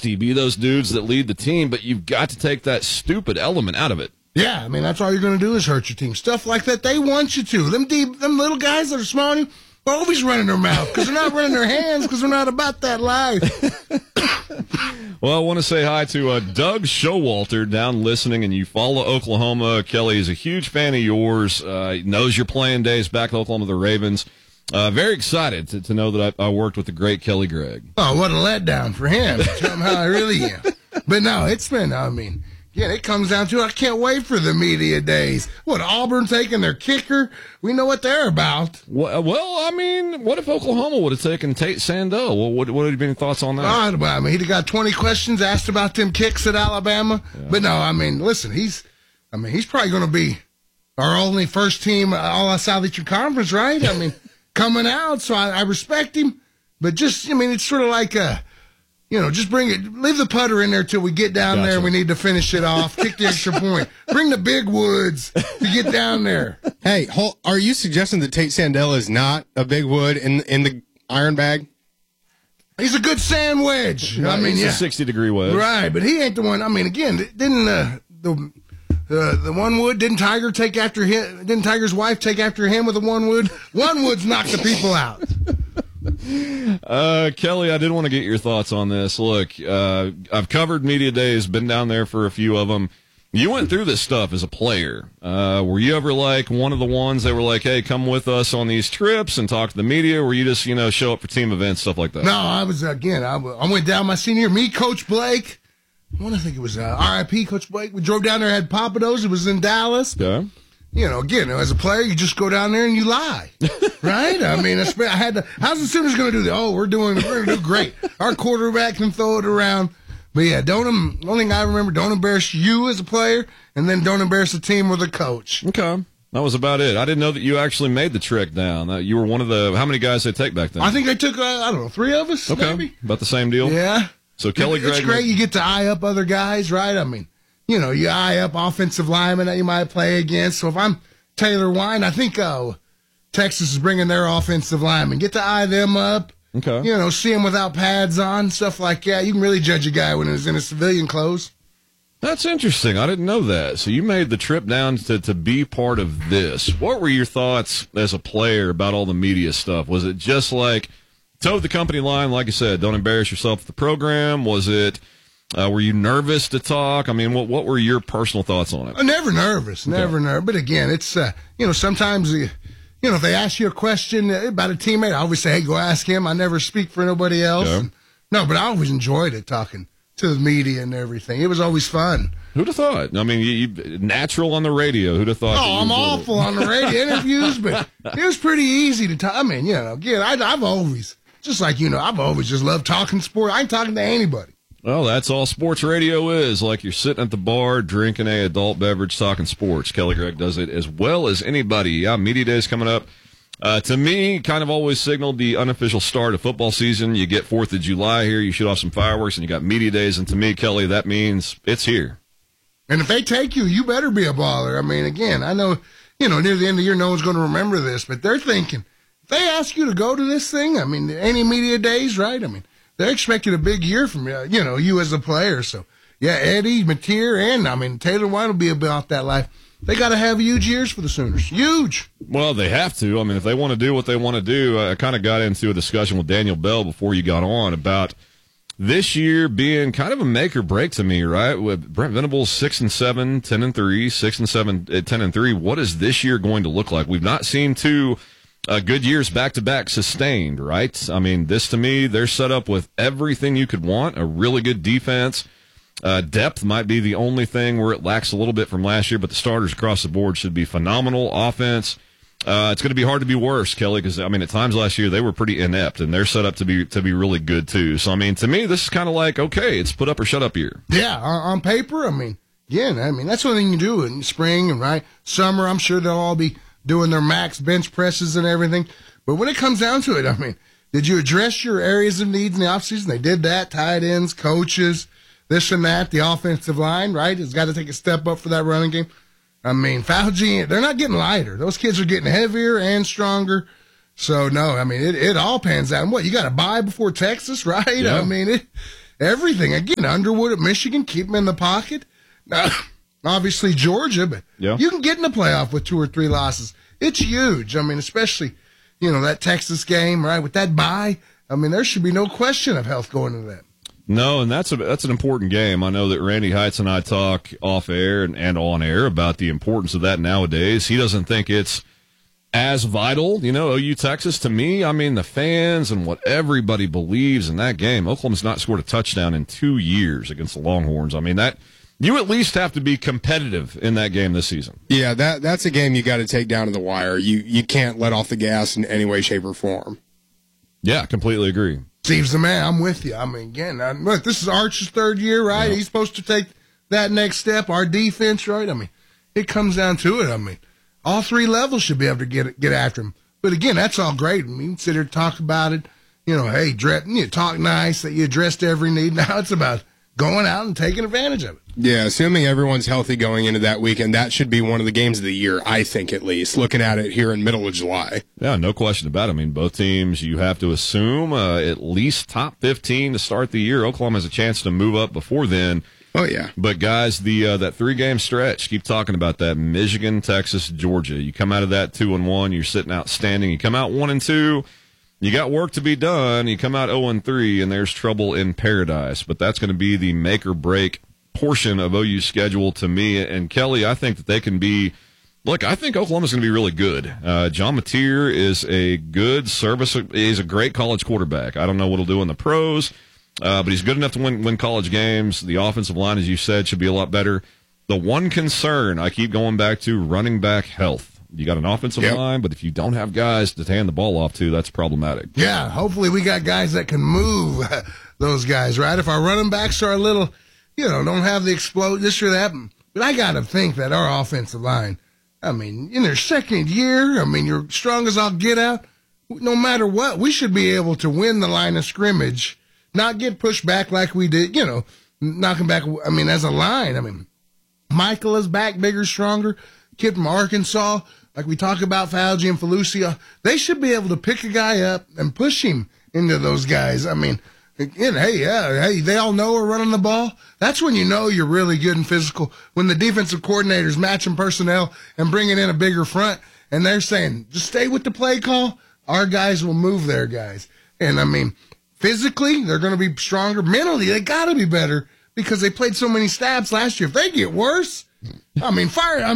nasty, be those dudes that lead the team, but you've got to take that stupid element out of it. Yeah, I mean, that's all you're going to do is hurt your team. Stuff like that, they want you to. Them little guys that are small on you are always running their mouth because they're not running their hands because they're not about that life. Well, I want to say hi to Doug Showalter down listening, and you follow Oklahoma. Kelly is a huge fan of yours, knows your playing days back at Oklahoma, the Ravens. Very excited to know that I worked with the great Kelly Gregg. Oh, what a letdown for him. Tell him how I really am. But no, it's been, yeah, it comes down to I can't wait for the media days. What, Auburn taking their kicker? We know what they're about. Well, what if Oklahoma would have taken Tate Sandell? What would have been your thoughts on that? He'd have got 20 questions asked about them kicks at Alabama. Yeah. But no, listen, he's probably going to be our only first team all Southeastern Conference, right? Coming out, so I respect him. But just, it's sort of like just bring it, leave the putter in there till we get down there and we need to finish it off, kick the extra point. Bring the big woods to get down there. Hey, are you suggesting that Tate Sandell is not a big wood in the iron bag? He's a good sand wedge. Right, he's a 60-degree wedge. Right, but he ain't the one. Again, didn't the one wood, didn't Tiger take after him? Didn't Tiger's wife take after him with the one wood? One wood's knocked the people out. Kelly, I did want to get your thoughts on this. Look, I've covered media days, been down there for a few of them. You went through this stuff as a player. Were you ever like one of the ones that were like, hey, come with us on these trips and talk to the media? Or were you just, show up for team events, stuff like that? No, I went down my senior year. Me, Coach Blake. I think it was RIP Coach Blake. We drove down there, had Papados. It was in Dallas. Okay. Again, as a player, you just go down there and you lie, right? How's the Sooners going to do that? Oh, we're going to do great. Our quarterback can throw it around. But yeah, only thing I remember, don't embarrass you as a player, and then don't embarrass the team or the coach. Okay. That was about it. I didn't know that you actually made the trek down. You were one of how many guys they take back then? I think they took, 3 of us, okay. Maybe. About the same deal? Yeah. So Kelly Gregg. It's great you get to eye up other guys, right? You eye up offensive linemen that you might play against. So if I'm Taylor Wine, I think Texas is bringing their offensive linemen. Get to eye them up. Okay. See them without pads on, stuff like that. You can really judge a guy when he's in his civilian clothes. That's interesting. I didn't know that. So you made the trip down to be part of this. What were your thoughts as a player about all the media stuff? Was it just like toe the company line, like I said, don't embarrass yourself with the program? Was it, were you nervous to talk? What were your personal thoughts on it? Never nervous. But again, it's, sometimes, if they ask you a question about a teammate, I always say, hey, go ask him. I never speak for nobody else. Okay. No, but I always enjoyed it, talking to the media and everything. It was always fun. Who'd have thought? You natural on the radio. Who'd have thought? Oh, I'm awful on the radio interviews, but it was pretty easy to talk. Again, I've always, just like I've always just loved talking sport. I ain't talking to anybody. Well, that's all sports radio is. Like you're sitting at the bar, drinking a adult beverage, talking sports. Kelly Gregg does it as well as anybody. Yeah, media days coming up. To me, kind of always signaled the unofficial start of football season. You get 4th of July here, you shoot off some fireworks, and you got media days. And to me, Kelly, that means it's here. And if they take you, you better be a baller. Again, I know, near the end of the year, no one's going to remember this, but they're thinking, if they ask you to go to this thing, any media days, right? They're expecting a big year from you as a player. So, yeah, Eddie, Mateer, and, Taylor White will be about that life. They got to have huge years for the Sooners. Huge. Well, they have to. If they want to do what they want to do, I kind of got into a discussion with Daniel Bell before you got on about this year being kind of a make or break to me, right? With Brent Venables 6-7, 10-3, 6-7, 10-3. What is this year going to look like? We've not seen two good years back-to-back sustained, right? This to me, they're set up with everything you could want, a really good defense. Depth might be the only thing where it lacks a little bit from last year, but the starters across the board should be phenomenal. Offense, it's going to be hard to be worse, Kelly, because, at times last year they were pretty inept, and they're set up to be really good, too. So, to me, this is kind of like, okay, it's put up or shut up year. Yeah, on paper, that's one thing you do in spring and, right, summer. I'm sure they'll all be doing their max bench presses and everything. But when it comes down to it, did you address your areas of needs in the offseason? They did that, tight ends, coaches, this and that, the offensive line, right? It's got to take a step up for that running game. Fauci, they're not getting lighter. Those kids are getting heavier and stronger. So, no, it all pans out. And what, you got to buy before Texas, right? Yeah. everything. Again, Underwood at Michigan, keep him in the pocket. Now, obviously Georgia, but you can get in the playoff with 2 or 3 losses. It's huge. I mean, especially, that Texas game, right, with that bye. I mean, there should be no question of health going into that. No, and that's an important game. I know that Randy Heights and I talk off air and on air about the importance of that nowadays. He doesn't think it's as vital, OU Texas. To me, I mean, the fans and what everybody believes in that game. Oklahoma's not scored a touchdown in 2 years against the Longhorns. I mean, that you at least have to be competitive in that game this season. Yeah, that's a game you got to take down to the wire. You can't let off the gas in any way, shape, or form. Yeah, completely agree. Steve's the man. I'm with you. I mean, again, look, this is Arch's 3rd year, right? Yeah. He's supposed to take that next step. Our defense, right? I mean, it comes down to it. I mean, all 3 levels should be able to get after him. But again, that's all great. I mean, you can sit here and talk about it. Hey, talk nice that you addressed every need. Now it's about going out and taking advantage of it. Yeah, assuming everyone's healthy going into that weekend, that should be one of the games of the year, I think, at least, looking at it here in middle of July. Yeah, no question about it. I mean, both teams, you have to assume at least top 15 to start the year. Oklahoma has a chance to move up before then. Oh, yeah. But, guys, that 3-game stretch, keep talking about that. Michigan, Texas, Georgia. You come out of that 2-1, you're sitting outstanding. You come out 1-2. You got work to be done. You come out 0-3, and there's trouble in paradise. But that's going to be the make or break portion of OU's schedule to me. And Kelly, I think that they can be. Look, I think Oklahoma's going to be really good. John Mateer is a good service. He's a great college quarterback. I don't know what he'll do in the pros, but he's good enough to win college games. The offensive line, as you said, should be a lot better. The one concern I keep going back to, running back health. You got an offensive line, but if you don't have guys to hand the ball off to, that's problematic. Yeah, hopefully we got guys that can move those guys, right? If our running backs are a little, don't have the explode, this or that. But I got to think that our offensive line, I mean, in their 2nd year, I mean, you're strong as I'll get out. No matter what, we should be able to win the line of scrimmage, not get pushed back like we did, knocking back, I mean, as a line. I mean, Michael is back, bigger, stronger. Kid from Arkansas, like we talk about Fauci and Felucia, they should be able to pick a guy up and push him into those guys. I mean, again, hey, they all know we're running the ball. That's when you know you're really good and physical. When the defensive coordinator's matching personnel and bringing in a bigger front, and they're saying, just stay with the play call, our guys will move their guys. And, I mean, physically, they're going to be stronger. Mentally, they got to be better because they played so many snaps last year. If they get worse, I mean,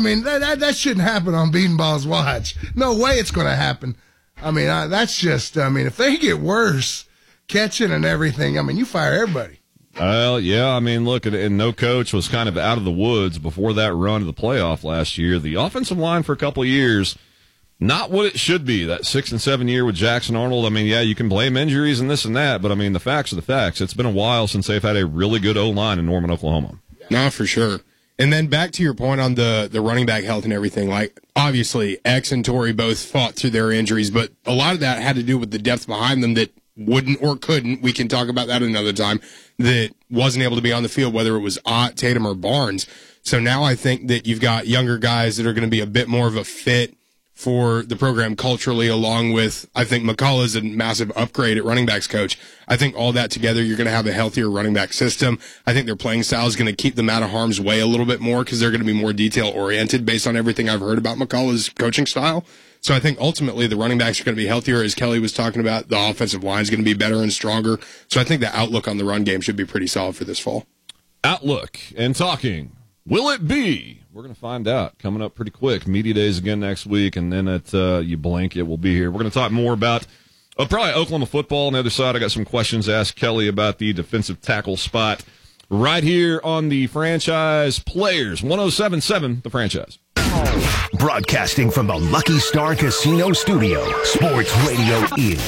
that shouldn't happen on Bean Ball's watch. No way it's going to happen. I mean, that's just, if they get worse, catching and everything, I mean, you fire everybody. Well, yeah, I mean, look, and no coach was kind of out of the woods before that run to the playoff last year. The offensive line for a couple of years, not what it should be. That 6 and 7 year with Jackson Arnold, I mean, yeah, you can blame injuries and this and that, but, I mean, the facts are the facts. It's been a while since they've had a really good O-line in Norman, Oklahoma. No, for sure. And then back to your point on the running back health and everything, like obviously X and Torrey both fought through their injuries, but a lot of that had to do with the depth behind them that wouldn't or couldn't, we can talk about that another time, that wasn't able to be on the field, whether it was Ott, Tatum, or Barnes. So now I think that you've got younger guys that are going to be a bit more of a fit for the program culturally, along with, I think McCullough's a massive upgrade at running backs coach. I think all that together, you're going to have a healthier running back system. I think their playing style is going to keep them out of harm's way a little bit more because they're going to be more detail-oriented based on everything I've heard about McCullough's coaching style. So I think ultimately the running backs are going to be healthier, as Kelly was talking about. The offensive line is going to be better and stronger. So I think the outlook on the run game should be pretty solid for this fall. Outlook and talking. Will it be? We're going to find out coming up pretty quick. Media Days again next week, and then at you blink, it will be here. We're going to talk more about probably Oklahoma football. On the other side, I got some questions to ask Kelly about the defensive tackle spot right here on the Franchise Players. 107.7, The Franchise. Broadcasting from the Lucky Star Casino Studio, Sports Radio is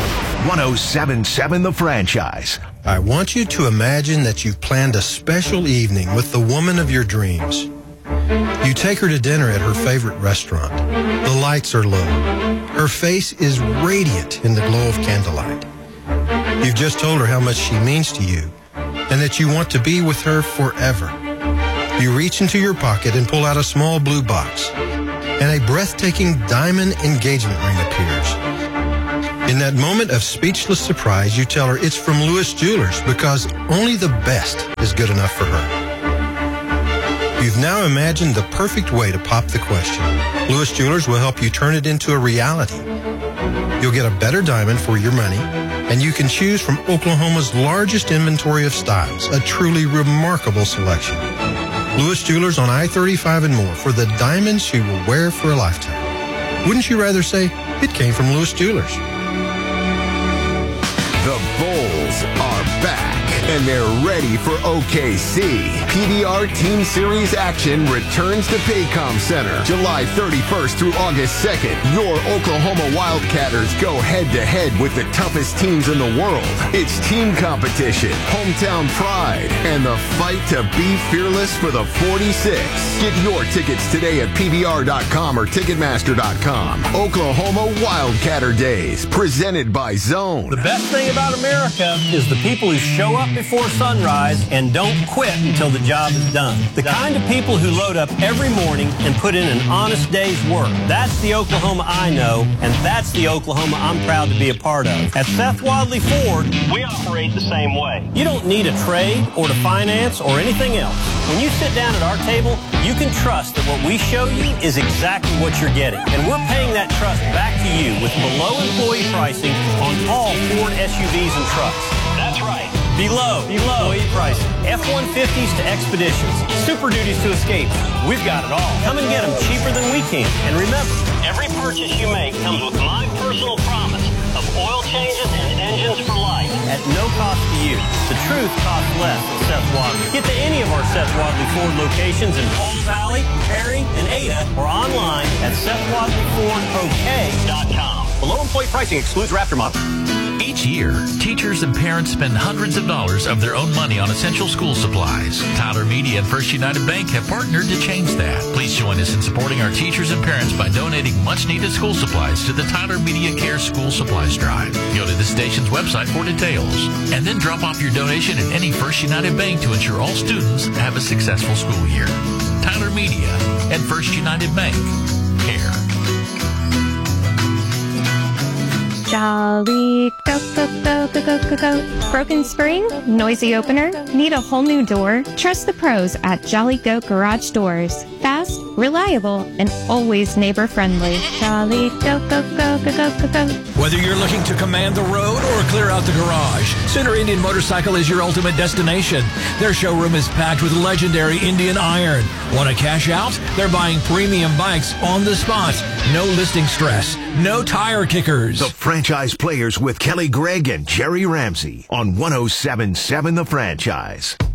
107.7 The Franchise. I want you to imagine that you've planned a special evening with the woman of your dreams. You take her to dinner at her favorite restaurant. The lights are low. Her face is radiant in the glow of candlelight. You've just told her how much she means to you and that you want to be with her forever. You reach into your pocket and pull out a small blue box, and a breathtaking diamond engagement ring appears. In that moment of speechless surprise, you tell her it's from Lewis Jewelers because only the best is good enough for her. You've now imagined the perfect way to pop the question. Lewis Jewelers will help you turn it into a reality. You'll get a better diamond for your money, and you can choose from Oklahoma's largest inventory of styles, a truly remarkable selection. Lewis Jewelers on I-35 and more for the diamonds you will wear for a lifetime. Wouldn't you rather say it came from Lewis Jewelers? The Bulls are back, and they're ready for OKC. PBR Team Series action returns to Paycom Center July 31st through August 2nd. Your Oklahoma Wildcatters go head-to-head with the toughest teams in the world. It's team competition, hometown pride, and the fight to be fearless for the 46. Get your tickets today at PBR.com or Ticketmaster.com. Oklahoma Wildcatter Days, presented by Zone. The best thing about America is the people who show up before sunrise and don't quit until the job is done. The kind of people who load up every morning and put in an honest day's work. That's the Oklahoma I know, and that's the Oklahoma I'm proud to be a part of. At Seth Wadley Ford, we operate the same way. You don't need a trade or to finance or anything else. When you sit down at our table, you can trust that what we show you is exactly what you're getting. And we're paying that trust back to you with below employee pricing on all Ford SUVs and trucks. That's right. Below employee pricing. F-150s to Expeditions. Super Duties to Escape. We've got it all. Come and get them cheaper than we can. And remember, every purchase you make comes with my personal promise of oil changes and engines for life at no cost to you. The truth costs less at Seth Wadley. Get to any of our Seth Wadley Ford locations in Paul Valley, Perry, and Ada, or online at SethWadleyFordOK.com. Below employee pricing excludes Raptor model. Each year, teachers and parents spend hundreds of dollars of their own money on essential school supplies. Tyler Media and First United Bank have partnered to change that. Please join us in supporting our teachers and parents by donating much-needed school supplies to the Tyler Media Care School Supplies Drive. Go to the station's website for details, and then drop off your donation at any First United Bank to ensure all students have a successful school year. Tyler Media and First United Bank. Care. Jolly, go, go, go, go, go, go, go. Broken spring? Noisy opener? Need a whole new door? Trust the pros at Jolly Go Garage Doors. Fast, reliable, and always neighbor-friendly. Jolly, go, go, go, go, go, go, go. Whether you're looking to command the road or clear out the garage, Center Indian Motorcycle is your ultimate destination. Their showroom is packed with legendary Indian iron. Want to cash out? They're buying premium bikes on the spot. No listing stress. No tire kickers. The Franchise Players with Kelly Gregg and Jerry Ramsey on 107.7 The Franchise.